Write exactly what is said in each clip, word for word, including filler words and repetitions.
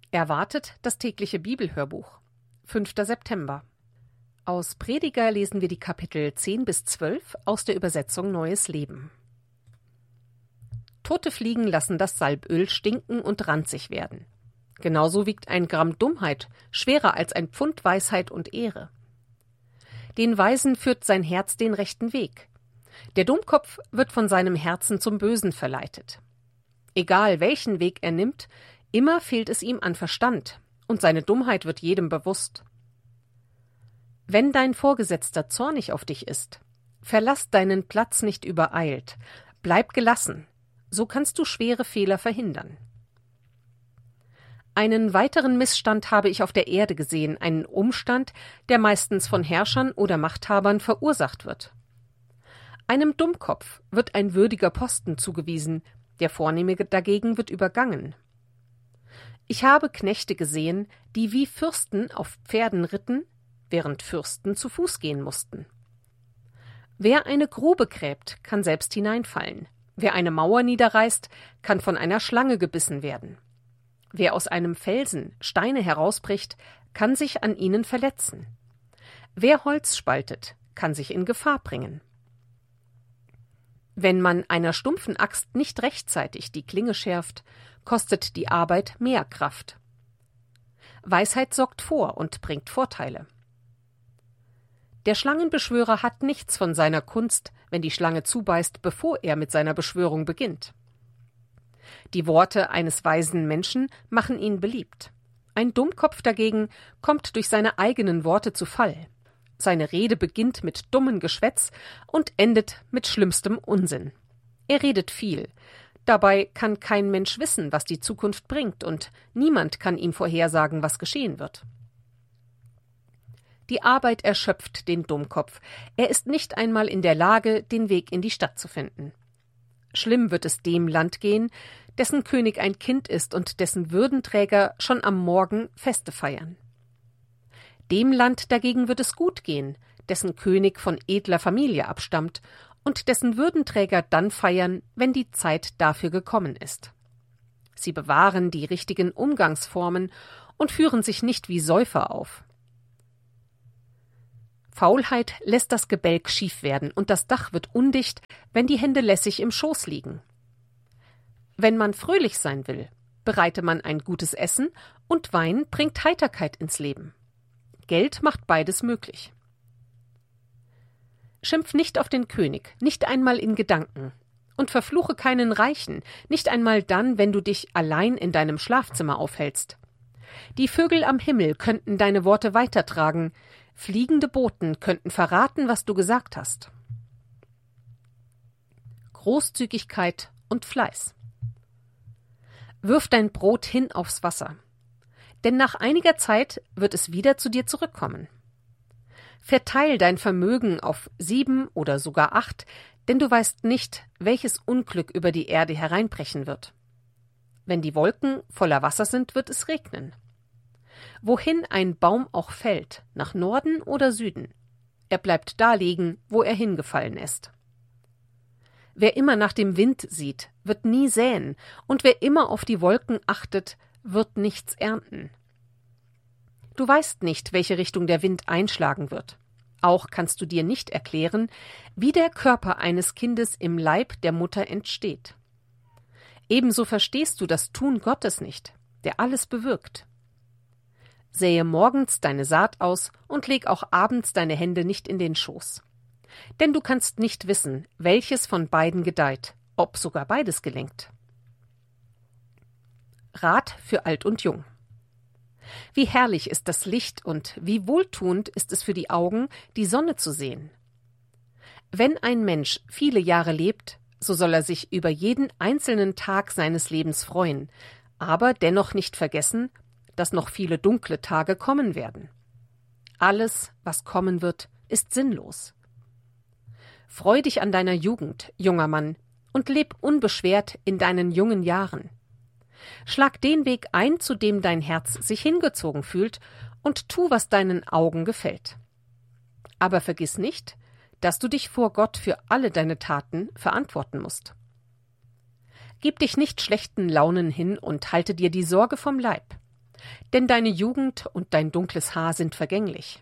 Erwartet das tägliche Bibelhörbuch. fünfter September. Aus Prediger lesen wir die Kapitel zehn bis zwölf aus der Übersetzung Neues Leben. Tote Fliegen lassen das Salböl stinken und ranzig werden. Genauso wiegt ein Gramm Dummheit schwerer als ein Pfund Weisheit und Ehre. Den Weisen führt sein Herz den rechten Weg. Der Dummkopf wird von seinem Herzen zum Bösen verleitet. Egal welchen Weg er nimmt, immer fehlt es ihm an Verstand, und seine Dummheit wird jedem bewusst. Wenn dein Vorgesetzter zornig auf dich ist, verlass deinen Platz nicht übereilt, bleib gelassen, so kannst du schwere Fehler verhindern. Einen weiteren Missstand habe ich auf der Erde gesehen, einen Umstand, der meistens von Herrschern oder Machthabern verursacht wird. Einem Dummkopf wird ein würdiger Posten zugewiesen, der Vornehme dagegen wird übergangen. Ich habe Knechte gesehen, die wie Fürsten auf Pferden ritten, während Fürsten zu Fuß gehen mussten. Wer eine Grube gräbt, kann selbst hineinfallen. Wer eine Mauer niederreißt, kann von einer Schlange gebissen werden. Wer aus einem Felsen Steine herausbricht, kann sich an ihnen verletzen. Wer Holz spaltet, kann sich in Gefahr bringen. Wenn man einer stumpfen Axt nicht rechtzeitig die Klinge schärft, kostet die Arbeit mehr Kraft. Weisheit sorgt vor und bringt Vorteile. Der Schlangenbeschwörer hat nichts von seiner Kunst, wenn die Schlange zubeißt, bevor er mit seiner Beschwörung beginnt. Die Worte eines weisen Menschen machen ihn beliebt. Ein Dummkopf dagegen kommt durch seine eigenen Worte zu Fall. Seine Rede beginnt mit dummem Geschwätz und endet mit schlimmstem Unsinn. Er redet viel. Dabei kann kein Mensch wissen, was die Zukunft bringt, und niemand kann ihm vorhersagen, was geschehen wird. Die Arbeit erschöpft den Dummkopf. Er ist nicht einmal in der Lage, den Weg in die Stadt zu finden. Schlimm wird es dem Land gehen, dessen König ein Kind ist und dessen Würdenträger schon am Morgen Feste feiern. Dem Land dagegen wird es gut gehen, dessen König von edler Familie abstammt und dessen Würdenträger dann feiern, wenn die Zeit dafür gekommen ist. Sie bewahren die richtigen Umgangsformen und führen sich nicht wie Säufer auf. Faulheit lässt das Gebälk schief werden, und das Dach wird undicht, wenn die Hände lässig im Schoß liegen. Wenn man fröhlich sein will, bereite man ein gutes Essen, und Wein bringt Heiterkeit ins Leben. Geld macht beides möglich. Schimpf nicht auf den König, nicht einmal in Gedanken, und verfluche keinen Reichen, nicht einmal dann, wenn du dich allein in deinem Schlafzimmer aufhältst. Die Vögel am Himmel könnten deine Worte weitertragen, fliegende Boten könnten verraten, was du gesagt hast. Großzügigkeit und Fleiß. Wirf dein Brot hin aufs Wasser, denn nach einiger Zeit wird es wieder zu dir zurückkommen. Verteil dein Vermögen auf sieben oder sogar acht, denn du weißt nicht, welches Unglück über die Erde hereinbrechen wird. Wenn die Wolken voller Wasser sind, wird es regnen. Wohin ein Baum auch fällt, nach Norden oder Süden, er bleibt da liegen, wo er hingefallen ist. Wer immer nach dem Wind sieht, wird nie säen, und wer immer auf die Wolken achtet, wird nichts ernten. Du weißt nicht, welche Richtung der Wind einschlagen wird. Auch kannst du dir nicht erklären, wie der Körper eines Kindes im Leib der Mutter entsteht. Ebenso verstehst du das Tun Gottes nicht, der alles bewirkt. Sähe morgens deine Saat aus und leg auch abends deine Hände nicht in den Schoß. Denn du kannst nicht wissen, welches von beiden gedeiht, ob sogar beides gelingt. Rat für Alt und Jung. Wie herrlich ist das Licht und wie wohltuend ist es für die Augen, die Sonne zu sehen. Wenn ein Mensch viele Jahre lebt, so soll er sich über jeden einzelnen Tag seines Lebens freuen, aber dennoch nicht vergessen, dass noch viele dunkle Tage kommen werden. Alles, was kommen wird, ist sinnlos. Freu dich an deiner Jugend, junger Mann, und leb unbeschwert in deinen jungen Jahren. Schlag den Weg ein, zu dem dein Herz sich hingezogen fühlt, und tu, was deinen Augen gefällt. Aber vergiss nicht, dass du dich vor Gott für alle deine Taten verantworten musst. Gib dich nicht schlechten Launen hin und halte dir die Sorge vom Leib. Denn deine Jugend und dein dunkles Haar sind vergänglich.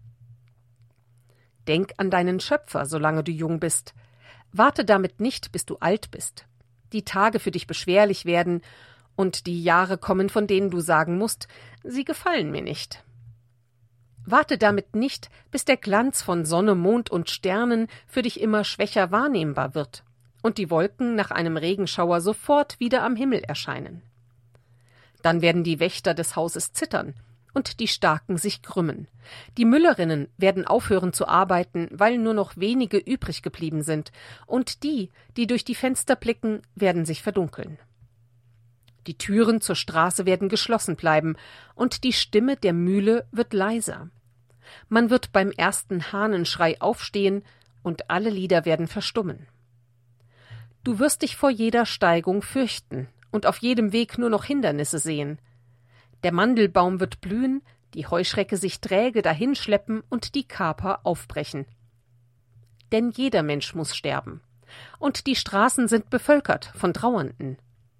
Denk an deinen Schöpfer, solange du jung bist. Warte damit nicht, bis du alt bist. Die Tage für dich beschwerlich werden und die Jahre kommen, von denen du sagen musst, sie gefallen mir nicht. Warte damit nicht, bis der Glanz von Sonne, Mond und Sternen für dich immer schwächer wahrnehmbar wird und die Wolken nach einem Regenschauer sofort wieder am Himmel erscheinen. Dann werden die Wächter des Hauses zittern und die Starken sich krümmen. Die Müllerinnen werden aufhören zu arbeiten, weil nur noch wenige übrig geblieben sind, und die, die durch die Fenster blicken, werden sich verdunkeln. Die Türen zur Straße werden geschlossen bleiben, und die Stimme der Mühle wird leiser. Man wird beim ersten Hahnenschrei aufstehen, und alle Lieder werden verstummen. Du wirst dich vor jeder Steigung fürchten und auf jedem Weg nur noch Hindernisse sehen. Der Mandelbaum wird blühen, die Heuschrecke sich träge dahinschleppen und die Kaper aufbrechen. Denn jeder Mensch muss sterben, und die Straßen sind bevölkert von Trauernden.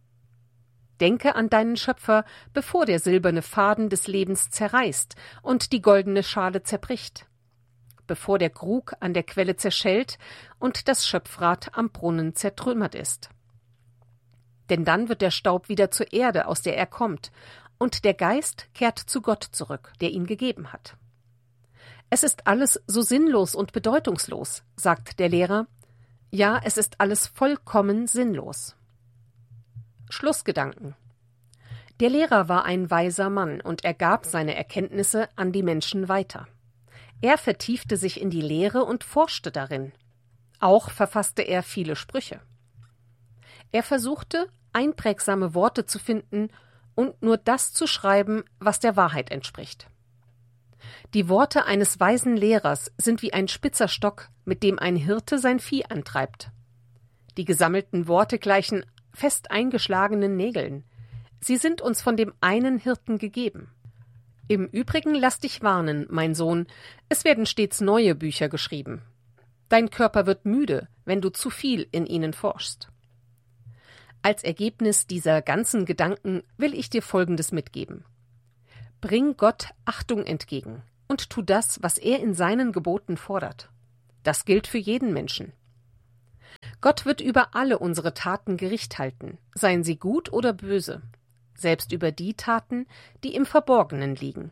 Denke an deinen Schöpfer, bevor der silberne Faden des Lebens zerreißt und die goldene Schale zerbricht, bevor der Krug an der Quelle zerschellt und das Schöpfrad am Brunnen zertrümmert ist. Denn dann wird der Staub wieder zur Erde, aus der er kommt, und der Geist kehrt zu Gott zurück, der ihn gegeben hat. Es ist alles so sinnlos und bedeutungslos, sagt der Lehrer. Ja, es ist alles vollkommen sinnlos. Schlussgedanken. Der Lehrer war ein weiser Mann und er gab seine Erkenntnisse an die Menschen weiter. Er vertiefte sich in die Lehre und forschte darin. Auch verfasste er viele Sprüche. Er versuchte, einprägsame Worte zu finden und nur das zu schreiben, was der Wahrheit entspricht. Die Worte eines weisen Lehrers sind wie ein spitzer Stock, mit dem ein Hirte sein Vieh antreibt. Die gesammelten Worte gleichen fest eingeschlagenen Nägeln. Sie sind uns von dem einen Hirten gegeben. Im Übrigen lass dich warnen, mein Sohn, es werden stets neue Bücher geschrieben. Dein Körper wird müde, wenn du zu viel in ihnen forschst. Als Ergebnis dieser ganzen Gedanken will ich dir Folgendes mitgeben. Bring Gott Achtung entgegen und tu das, was er in seinen Geboten fordert. Das gilt für jeden Menschen. Gott wird über alle unsere Taten Gericht halten, seien sie gut oder böse, selbst über die Taten, die im Verborgenen liegen.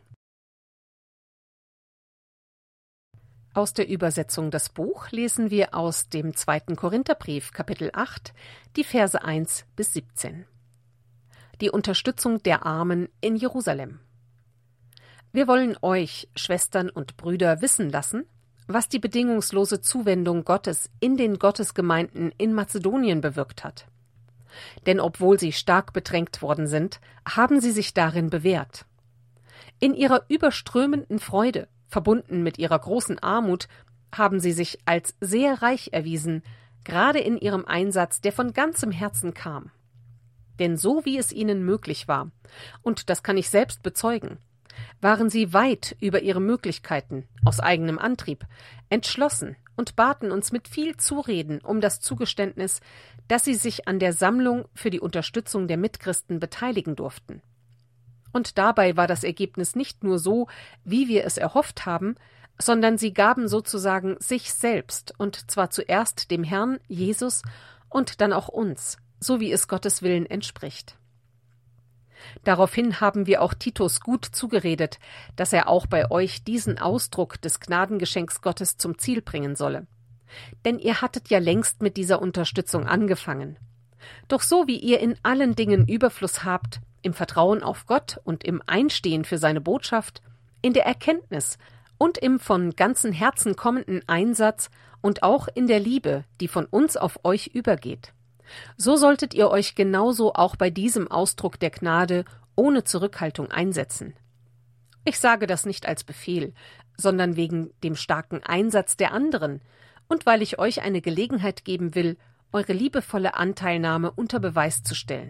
Aus der Übersetzung Das Buch lesen wir aus dem zweiten Korintherbrief, Kapitel acht, die Verse eins bis siebzehn. Die Unterstützung der Armen in Jerusalem. Wir wollen euch, Schwestern und Brüder, wissen lassen, was die bedingungslose Zuwendung Gottes in den Gottesgemeinden in Mazedonien bewirkt hat. Denn obwohl sie stark bedrängt worden sind, haben sie sich darin bewährt. In ihrer überströmenden Freude, verbunden mit ihrer großen Armut, haben sie sich als sehr reich erwiesen, gerade in ihrem Einsatz, der von ganzem Herzen kam. Denn so wie es ihnen möglich war, und das kann ich selbst bezeugen, waren sie weit über ihre Möglichkeiten, aus eigenem Antrieb, entschlossen und baten uns mit viel Zureden um das Zugeständnis, dass sie sich an der Sammlung für die Unterstützung der Mitchristen beteiligen durften. Und dabei war das Ergebnis nicht nur so, wie wir es erhofft haben, sondern sie gaben sozusagen sich selbst, und zwar zuerst dem Herrn Jesus und dann auch uns, so wie es Gottes Willen entspricht. Daraufhin haben wir auch Titus gut zugeredet, dass er auch bei euch diesen Ausdruck des Gnadengeschenks Gottes zum Ziel bringen solle. Denn ihr hattet ja längst mit dieser Unterstützung angefangen. Doch so wie ihr in allen Dingen Überfluss habt, im Vertrauen auf Gott und im Einstehen für seine Botschaft, in der Erkenntnis und im von ganzem Herzen kommenden Einsatz und auch in der Liebe, die von uns auf euch übergeht, so solltet ihr euch genauso auch bei diesem Ausdruck der Gnade ohne Zurückhaltung einsetzen. Ich sage das nicht als Befehl, sondern wegen dem starken Einsatz der anderen und weil ich euch eine Gelegenheit geben will, eure liebevolle Anteilnahme unter Beweis zu stellen.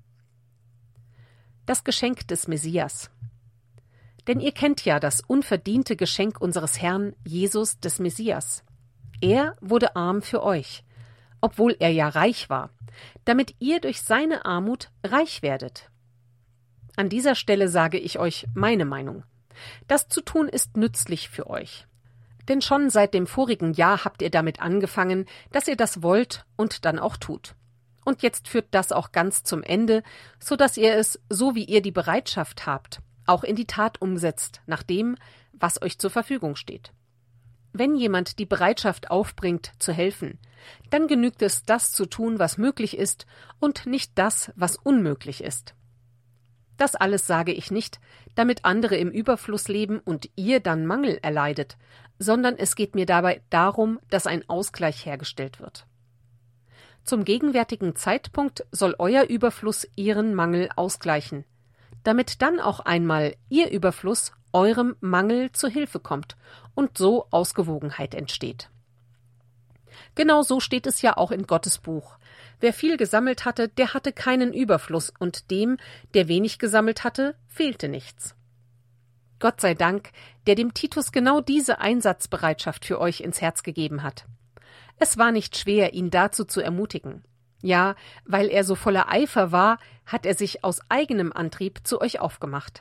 Das Geschenk des Messias. Denn ihr kennt ja das unverdiente Geschenk unseres Herrn Jesus des Messias. Er wurde arm für euch, obwohl er ja reich war, damit ihr durch seine Armut reich werdet. An dieser Stelle sage ich euch meine Meinung. Das zu tun ist nützlich für euch. Denn schon seit dem vorigen Jahr habt ihr damit angefangen, dass ihr das wollt und dann auch tut. Und jetzt führt das auch ganz zum Ende, so dass ihr es, so wie ihr die Bereitschaft habt, auch in die Tat umsetzt, nach dem, was euch zur Verfügung steht. Wenn jemand die Bereitschaft aufbringt, zu helfen, dann genügt es, das zu tun, was möglich ist, und nicht das, was unmöglich ist. Das alles sage ich nicht, damit andere im Überfluss leben und ihr dann Mangel erleidet, sondern es geht mir dabei darum, dass ein Ausgleich hergestellt wird. Zum gegenwärtigen Zeitpunkt soll euer Überfluss ihren Mangel ausgleichen, damit dann auch einmal ihr Überfluss eurem Mangel zu Hilfe kommt und so Ausgewogenheit entsteht. Genau so steht es ja auch in Gottes Buch. Wer viel gesammelt hatte, der hatte keinen Überfluss, und dem, der wenig gesammelt hatte, fehlte nichts. Gott sei Dank, der dem Titus genau diese Einsatzbereitschaft für euch ins Herz gegeben hat. Es war nicht schwer, ihn dazu zu ermutigen. Ja, weil er so voller Eifer war, hat er sich aus eigenem Antrieb zu euch aufgemacht.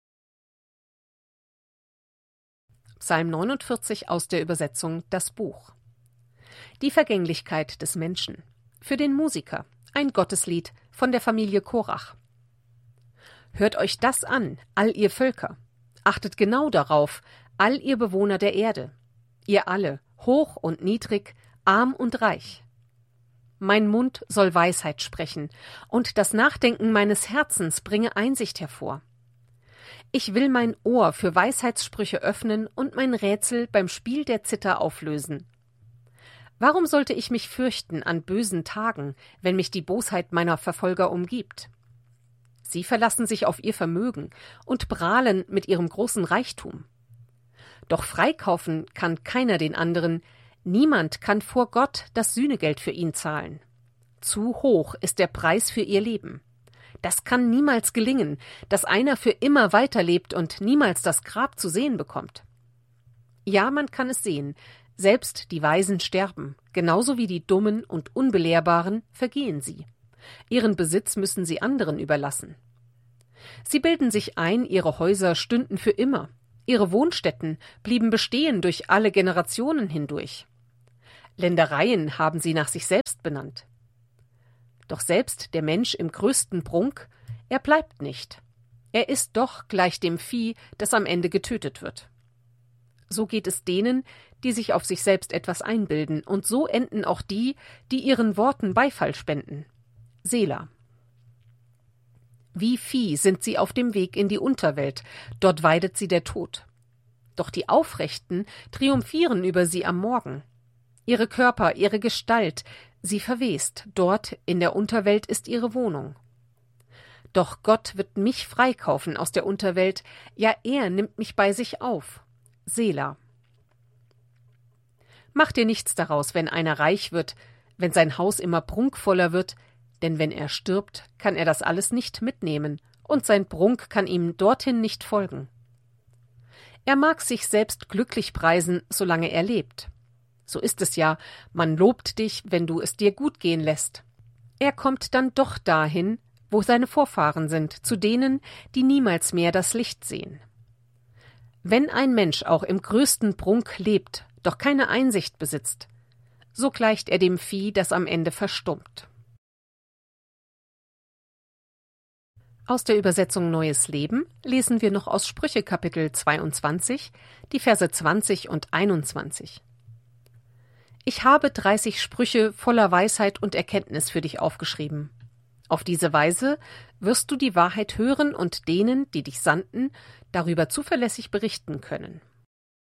Psalm neunundvierzig aus der Übersetzung Das Buch. Die Vergänglichkeit des Menschen. Für den Musiker. Ein Gotteslied von der Familie Korach. Hört euch das an, all ihr Völker. Achtet genau darauf, all ihr Bewohner der Erde. Ihr alle, hoch und niedrig, arm und reich. Mein Mund soll Weisheit sprechen, und das Nachdenken meines Herzens bringe Einsicht hervor. Ich will mein Ohr für Weisheitssprüche öffnen und mein Rätsel beim Spiel der Zither auflösen. Warum sollte ich mich fürchten an bösen Tagen, wenn mich die Bosheit meiner Verfolger umgibt? Sie verlassen sich auf ihr Vermögen und prahlen mit ihrem großen Reichtum. Doch freikaufen kann keiner den anderen, niemand kann vor Gott das Sühnegeld für ihn zahlen. Zu hoch ist der Preis für ihr Leben. Das kann niemals gelingen, dass einer für immer weiterlebt und niemals das Grab zu sehen bekommt. Ja, man kann es sehen, selbst die Weisen sterben, genauso wie die Dummen und Unbelehrbaren vergehen sie. Ihren Besitz müssen sie anderen überlassen. Sie bilden sich ein, ihre Häuser stünden für immer. Ihre Wohnstätten blieben bestehen durch alle Generationen hindurch. Ländereien haben sie nach sich selbst benannt. Doch selbst der Mensch im größten Prunk, er bleibt nicht. Er ist doch gleich dem Vieh, das am Ende getötet wird. So geht es denen, die sich auf sich selbst etwas einbilden, und so enden auch die, die ihren Worten Beifall spenden. Selah. Wie Vieh sind sie auf dem Weg in die Unterwelt, dort weidet sie der Tod. Doch die Aufrechten triumphieren über sie am Morgen. Ihre Körper, ihre Gestalt, sie verwest, dort in der Unterwelt ist ihre Wohnung. Doch Gott wird mich freikaufen aus der Unterwelt, ja, er nimmt mich bei sich auf. Selah. Mach dir nichts daraus, wenn einer reich wird, wenn sein Haus immer prunkvoller wird, denn wenn er stirbt, kann er das alles nicht mitnehmen, und sein Prunk kann ihm dorthin nicht folgen. Er mag sich selbst glücklich preisen, solange er lebt. So ist es ja, man lobt dich, wenn du es dir gut gehen lässt. Er kommt dann doch dahin, wo seine Vorfahren sind, zu denen, die niemals mehr das Licht sehen. Wenn ein Mensch auch im größten Prunk lebt, doch keine Einsicht besitzt, so gleicht er dem Vieh, das am Ende verstummt. Aus der Übersetzung Neues Leben lesen wir noch aus Sprüche Kapitel zweiundzwanzig, die Verse zwanzig und einundzwanzig. Ich habe dreißig Sprüche voller Weisheit und Erkenntnis für dich aufgeschrieben. Auf diese Weise wirst du die Wahrheit hören und denen, die dich sandten, darüber zuverlässig berichten können.